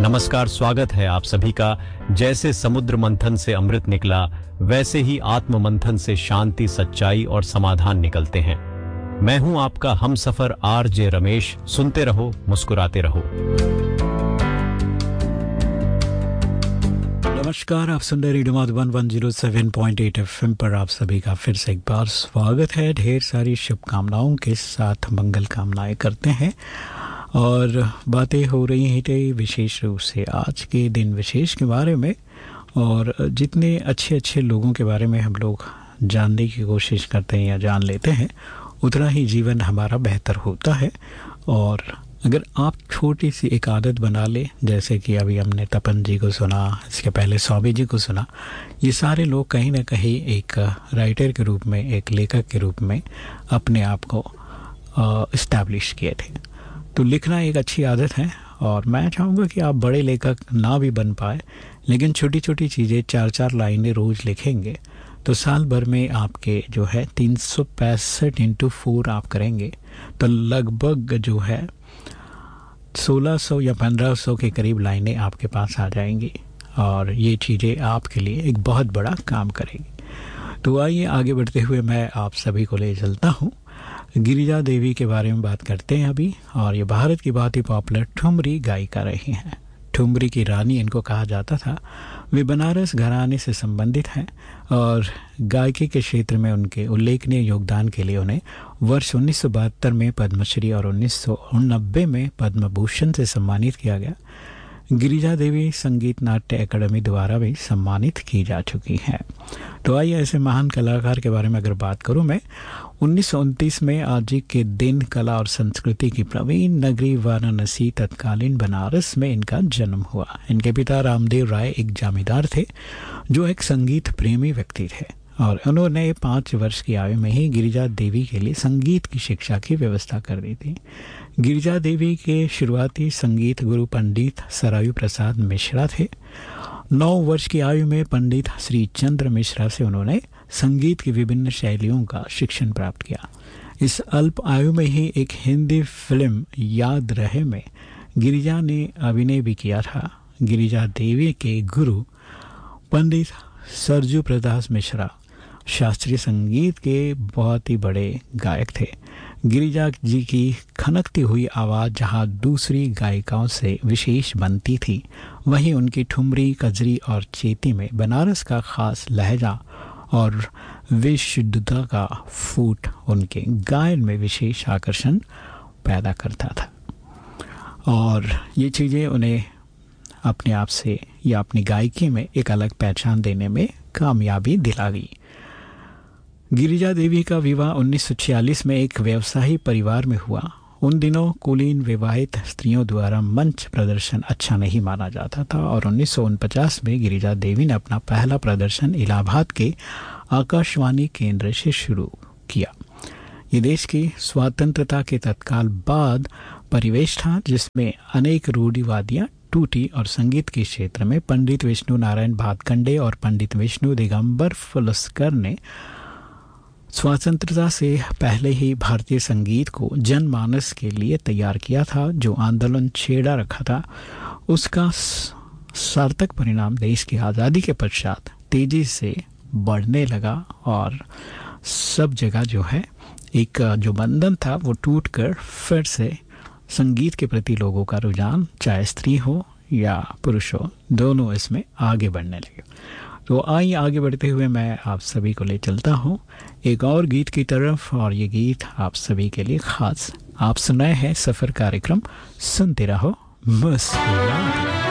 नमस्कार, स्वागत है आप सभी का। जैसे समुद्र मंथन से अमृत निकला, वैसे ही आत्म मंथन से शांति, सच्चाई और समाधान निकलते हैं। मैं हूं आपका हमसफर आरजे रमेश। सुनते रहो, मुस्कुराते रहो। नमस्कार, आप सुन रहे रेडियो मधुबन 107.8 FM पर आप सभी का फिर से एक बार स्वागत है। ढेर सारी शुभकामनाओं के साथ मंगल कामनाएं करते हैं और बातें हो रही हैं विशेष रूप से आज के दिन विशेष के बारे में। और जितने अच्छे अच्छे लोगों के बारे में हम लोग जानने की कोशिश करते हैं या जान लेते हैं, उतना ही जीवन हमारा बेहतर होता है। और अगर आप छोटी सी एक आदत बना ले, जैसे कि अभी हमने तपन जी को सुना, इसके पहले स्वामी जी को सुना, ये सारे लोग कहीं ना कहीं एक राइटर के रूप में, एक लेखक के रूप में अपने आप को इस्टेब्लिश किए थे। तो लिखना एक अच्छी आदत है और मैं चाहूँगा कि आप बड़े लेखक ना भी बन पाए, लेकिन छोटी छोटी चीज़ें 4-4 लाइनें रोज़ लिखेंगे तो साल भर में आपके जो है 365 × 4 आप करेंगे तो लगभग जो है 1600 या 1500 के करीब लाइनें आपके पास आ जाएंगी और ये चीज़ें आपके लिए एक बहुत बड़ा काम करेंगी। तो आइए आगे बढ़ते हुए मैं आप सभी को ले चलता हूँ। गिरिजा देवी के बारे में बात करते हैं अभी। और ये भारत की बहुत ही पॉपुलर ठुमरी गायिका रही हैं। ठुमरी की रानी इनको कहा जाता था। वे बनारस घराने से संबंधित हैं और गायकी के क्षेत्र में उनके उल्लेखनीय योगदान के लिए उन्हें वर्ष 1972 में पद्मश्री और 1990 में पद्म भूषण से सम्मानित किया गया। गिरिजा देवी संगीत नाट्य अकादमी द्वारा भी सम्मानित की जा चुकी हैं। तो आइए ऐसे महान कलाकार के बारे में अगर बात करूं मैं, 1929 में आज ही के दिन कला और संस्कृति की प्रवीण नगरी वाराणसी तत्कालीन बनारस में इनका जन्म हुआ। इनके पिता रामदेव राय एक जमींदार थे जो एक संगीत प्रेमी व्यक्ति थे और उन्होंने 5 वर्ष की आयु में ही गिरिजा देवी के लिए संगीत की शिक्षा की व्यवस्था कर दी थी। गिरिजा देवी के शुरुआती संगीत गुरु पंडित सरायु प्रसाद मिश्रा थे। 9 वर्ष की आयु में पंडित श्री चंद्र मिश्रा से उन्होंने संगीत की विभिन्न शैलियों का शिक्षण प्राप्त किया। इस अल्प आयु में ही एक हिंदी फिल्म याद रहे में गिरिजा ने अभिनय भी किया था। गिरिजा देवी के गुरु पंडित सरजू प्रसाद मिश्रा शास्त्रीय संगीत के बहुत ही बड़े गायक थे। गिरिजा जी की खनकती हुई आवाज़ जहाँ दूसरी गायिकाओं से विशेष बनती थी, वहीं उनकी ठुमरी, कजरी और चेती में बनारस का खास लहजा और विशुद्धता का फूट उनके गायन में विशेष आकर्षण पैदा करता था और ये चीज़ें उन्हें अपने आप से या अपनी गायकी में एक अलग पहचान देने में कामयाबी दिला गई। गिरिजा देवी का विवाह 1946 में एक व्यवसायी परिवार में हुआ। उन दिनों कुलीन विवाहित स्त्रियों द्वारा मंच प्रदर्शन अच्छा नहीं माना जाता था और 1949 में गिरिजा देवी ने अपना पहला प्रदर्शन इलाहाबाद के आकाशवाणी केंद्र से शुरू किया। ये देश की स्वतंत्रता के तत्काल बाद परिवेश था जिसमें अनेक रूढ़िवादियां टूटी और संगीत के क्षेत्र में पंडित विष्णु नारायण भातखंडे और पंडित विष्णु दिगंबर फुलस्कर ने स्वतंत्रता से पहले ही भारतीय संगीत को जनमानस के लिए तैयार किया था। जो आंदोलन छेड़ा रखा था उसका सार्थक परिणाम देश की आज़ादी के पश्चात तेजी से बढ़ने लगा और सब जगह जो है एक जो बंधन था वो टूटकर फिर से संगीत के प्रति लोगों का रुझान, चाहे स्त्री हो या पुरुष हो, दोनों इसमें आगे बढ़ने लगे। तो आइए आगे बढ़ते हुए मैं आप सभी को ले चलता हूँ एक और गीत की तरफ और ये गीत आप सभी के लिए खास। आप सुनाए हैं सफ़र कार्यक्रम, सुनते रहो, मुस्कुराते